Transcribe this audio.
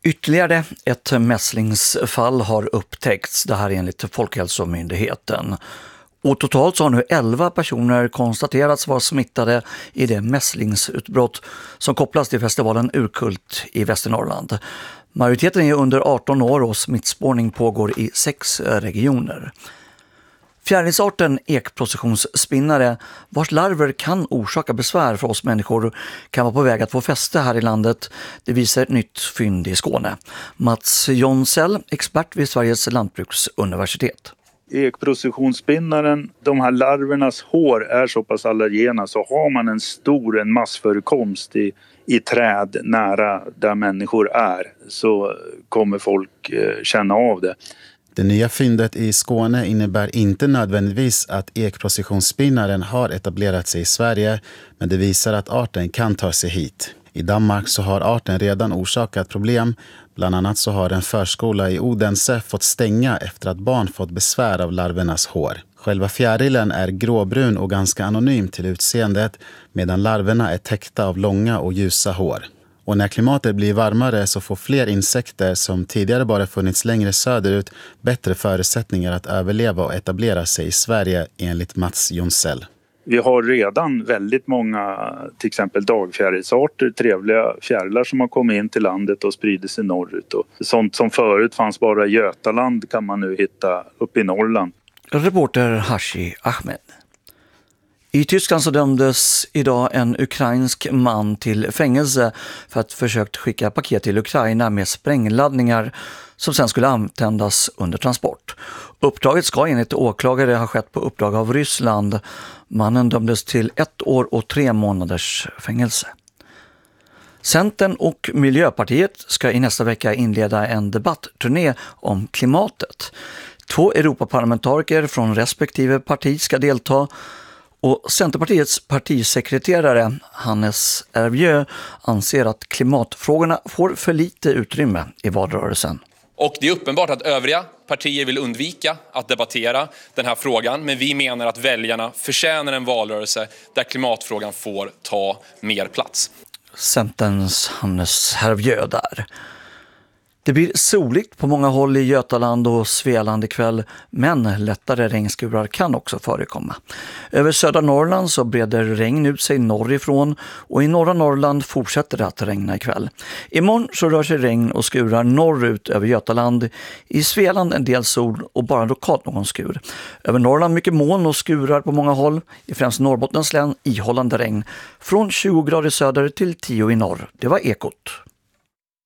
Ytterligare ett mässlingsfall har upptäckts, det här enligt Folkhälsomyndigheten. Och totalt så har nu 11 personer konstaterats vara smittade i det mässlingsutbrott som kopplas till festivalen Urkult i Västernorrland. Majoriteten är under 18 år och smittspårning pågår i 6 regioner. Fjärilsarten ekprocessionsspinnare, vars larver kan orsaka besvär för oss människor, kan vara på väg att få fäste här i landet. Det visar ett nytt fynd i Skåne. Mats Jonsell, expert vid Sveriges lantbruksuniversitet. Ekprocessionsspinnaren, de här larvernas hår är så pass allergena, så har man en massförekomst i träd nära där människor är, så kommer folk känna av det. Det nya fyndet i Skåne innebär inte nödvändigtvis att ekprocessionsspinnaren har etablerat sig i Sverige, men det visar att arten kan ta sig hit. I Danmark så har arten redan orsakat problem. Bland annat så har en förskola i Odense fått stänga efter att barn fått besvär av larvernas hår. Själva fjärilen är gråbrun och ganska anonym till utseendet, medan larverna är täckta av långa och ljusa hår. Och när klimatet blir varmare så får fler insekter som tidigare bara funnits längre söderut bättre förutsättningar att överleva och etablera sig i Sverige, enligt Mats Jonsell. Vi har redan väldigt många, till exempel dagfjärilsarter, trevliga fjärilar som har kommit in till landet och sprider sig norrut. Och sånt som förut fanns bara i Götaland kan man nu hitta uppe i Norrland. Reporter Hashi Ahmed. I Tyskland så dömdes idag en ukrainsk man till fängelse för att försökt skicka paket till Ukraina med sprängladdningar som sen skulle antändas under transport. Uppdraget ska enligt åklagare ha skett på uppdrag av Ryssland. Mannen dömdes till 1 år och 3 månaders fängelse. Centern och Miljöpartiet ska i nästa vecka inleda en debattturné om klimatet. 2 Europaparlamentariker från respektive parti ska delta. Och Centerpartiets partisekreterare Hannes Hervieu anser att klimatfrågorna får för lite utrymme i valrörelsen. Och det är uppenbart att övriga partier vill undvika att debattera den här frågan. Men vi menar att väljarna förtjänar en valrörelse där klimatfrågan får ta mer plats. Centerns Hannes Hervieu där. Det blir soligt på många håll i Götaland och Svealand ikväll, men lättare regnskurar kan också förekomma. Över södra Norrland så breder regn ut sig norrifrån och i norra Norrland fortsätter det att regna ikväll. Imorgon så rör sig regn och skurar norrut över Götaland. I Svealand en del sol och bara lokalt någon skur. Över Norrland mycket moln och skurar på många håll. I främst Norrbottens län ihållande regn. Från 20 grader söder till 10 i norr. Det var Ekot.